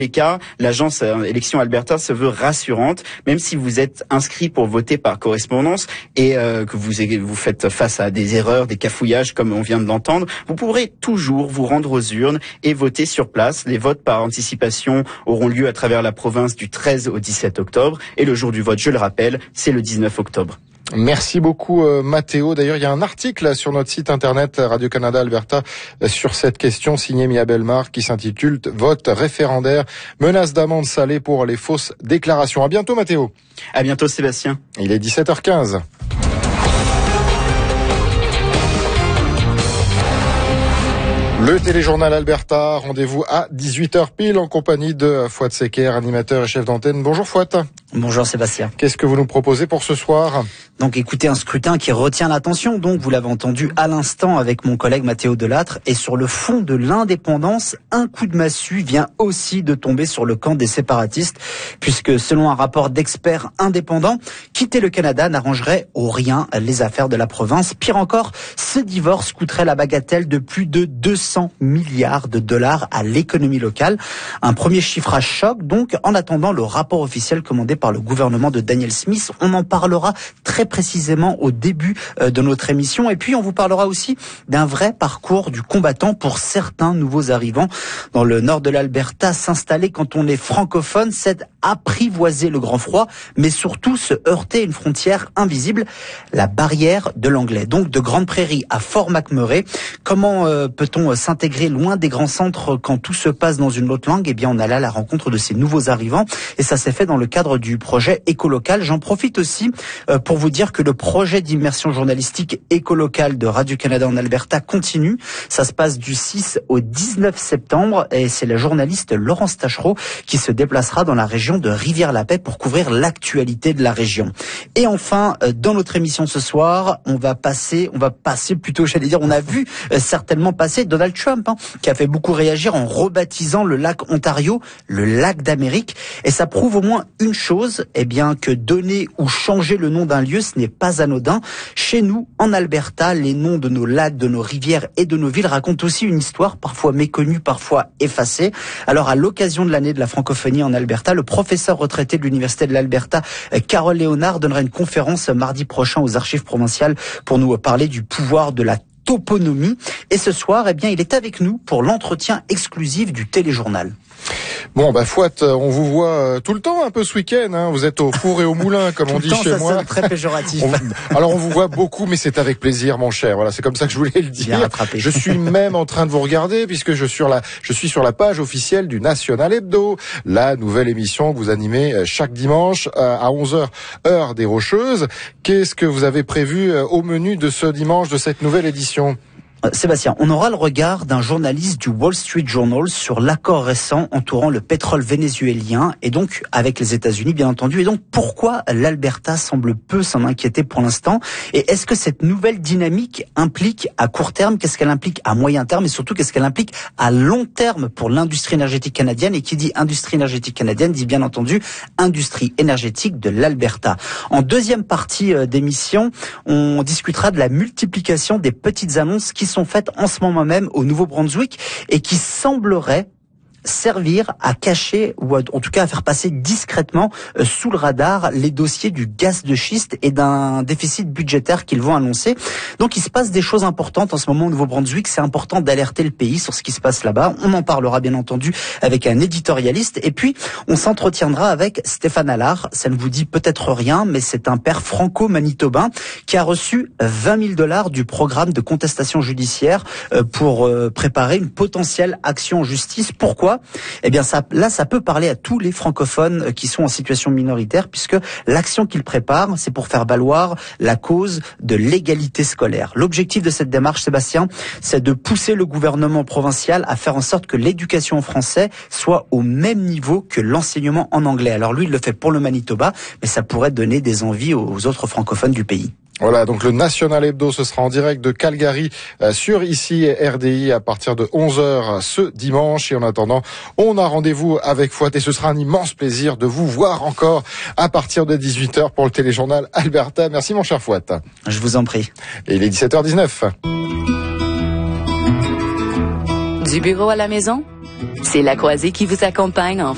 les cas, l'agence Élections Alberta se veut rassurante, même si vous êtes inscrit pour voter par correspondance et que vous faites face à des erreurs, des cafouillages comme on vient de l'entendre, vous pourrez toujours vous rendre aux urnes et voter sur place. Les votes par anticipation auront lieu à travers la province du 13 au 17 octobre et le jour du vote, je le rappelle, c'est le 19 octobre. Merci beaucoup Mathéo. D'ailleurs, il y a un article sur notre site internet Radio-Canada Alberta sur cette question signé Mia Bellemare qui s'intitule « Vote référendaire, menace d'amende salée pour les fausses déclarations ». À bientôt Mathéo. À bientôt Sébastien. Il est 17h15. Le téléjournal Alberta, rendez-vous à 18h pile en compagnie de Fouad Seker, animateur et chef d'antenne. Bonjour Fouad. Bonjour Sébastien. Qu'est-ce que vous nous proposez pour ce soir ? Donc écoutez, un scrutin qui retient l'attention, donc vous l'avez entendu à l'instant avec mon collègue Mathéo Delattre, et sur le fond de l'indépendance, un coup de massue vient aussi de tomber sur le camp des séparatistes, puisque selon un rapport d'experts indépendants, quitter le Canada n'arrangerait au rien les affaires de la province. Pire encore, ce divorce coûterait la bagatelle de plus de 200 milliards de dollars à l'économie locale. Un premier chiffrage choc, donc, en attendant le rapport officiel commandé par le gouvernement de Danielle Smith. On en parlera très précisément au début de notre émission. Et puis, on vous parlera aussi d'un vrai parcours du combattant pour certains nouveaux arrivants dans le nord de l'Alberta. S'installer quand on est francophone, c'est apprivoiser le grand froid, mais surtout se heurter à une frontière invisible, la barrière de l'anglais. Donc, de Grande Prairie à Fort McMurray, comment peut-on s'intégrer loin des grands centres quand tout se passe dans une autre langue? Eh bien, on allait à la rencontre de ces nouveaux arrivants et ça s'est fait dans le cadre du projet Écolocal. J'en profite aussi pour vous dire que le projet d'immersion journalistique Écolocal de Radio-Canada en Alberta continue. Ça se passe du 6 au 19 septembre et c'est la journaliste Laurence Tachereau qui se déplacera dans la région de Rivière-la-Paix pour couvrir l'actualité de la région. Et enfin, dans notre émission ce soir, on va passer plutôt, on a vu certainement passer Donald Trump, qui a fait beaucoup réagir en rebaptisant le lac Ontario le lac d'Amérique. Et ça prouve au moins une chose, eh bien que donner ou changer le nom d'un lieu, ce n'est pas anodin. Chez nous, en Alberta, les noms de nos lacs, de nos rivières et de nos villes racontent aussi une histoire, parfois méconnue, parfois effacée. Alors, à l'occasion de l'année de la francophonie en Alberta, le professeur retraité de l'Université de l'Alberta, Carole Léonard, donnera une conférence mardi prochain aux archives provinciales pour nous parler du pouvoir de la toponymie. Et ce soir, eh bien, il est avec nous pour l'entretien exclusif du téléjournal. Bon, Fouad, on vous voit tout le temps un peu ce week-end. Vous êtes au four et au moulin, comme on dit chez moi. C'est très péjoratif. Alors on vous voit beaucoup, mais c'est avec plaisir, mon cher. Voilà, c'est comme ça que je voulais le dire. Bien rattrapé. Je suis même en train de vous regarder, puisque je suis sur la page officielle du National Hebdo, la nouvelle émission que vous animez chaque dimanche à 11h, heure des Rocheuses. Qu'est-ce que vous avez prévu au menu de ce dimanche, de cette nouvelle édition ? Sébastien, on aura le regard d'un journaliste du Wall Street Journal sur l'accord récent entourant le pétrole vénézuélien et donc avec les États-Unis bien entendu. Et donc pourquoi l'Alberta semble peu s'en inquiéter pour l'instant? Et est-ce que cette nouvelle dynamique implique à court terme, qu'est-ce qu'elle implique à moyen terme et surtout qu'est-ce qu'elle implique à long terme pour l'industrie énergétique canadienne? Et qui dit industrie énergétique canadienne dit bien entendu industrie énergétique de l'Alberta. En deuxième partie d'émission, on discutera de la multiplication des petites annonces qui sont faites en ce moment même au Nouveau-Brunswick et qui sembleraient servir à cacher ou en tout cas à faire passer discrètement sous le radar les dossiers du gaz de schiste et d'un déficit budgétaire qu'ils vont annoncer. Donc il se passe des choses importantes en ce moment au Nouveau-Brunswick. C'est important d'alerter le pays sur ce qui se passe là-bas. On en parlera bien entendu avec un éditorialiste et puis on s'entretiendra avec Stéphane Allard. Ça ne vous dit peut-être rien, mais c'est un père franco-manitobain qui a reçu $20,000 du programme de contestation judiciaire pour préparer une potentielle action en justice. Pourquoi? Eh bien, ça peut parler à tous les francophones qui sont en situation minoritaire, puisque l'action qu'il prépare, c'est pour faire valoir la cause de l'égalité scolaire. L'objectif de cette démarche, Sébastien, c'est de pousser le gouvernement provincial à faire en sorte que l'éducation en français soit au même niveau que l'enseignement en anglais. Alors lui, il le fait pour le Manitoba, mais ça pourrait donner des envies aux autres francophones du pays. Voilà, donc le National Hebdo, ce sera en direct de Calgary sur ici RDI à partir de 11h ce dimanche. Et en attendant, on a rendez-vous avec Fouad et ce sera un immense plaisir de vous voir encore à partir de 18h pour le téléjournal Alberta. Merci mon cher Fouad. Je vous en prie. Et il est 17h19. Du bureau à la maison, c'est La Croisée qui vous accompagne en